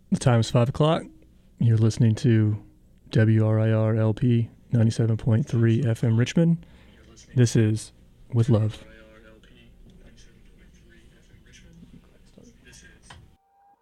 The time is 5 o'clock. You're listening to WRIR LP 97.3 FM Richmond. This is With Love.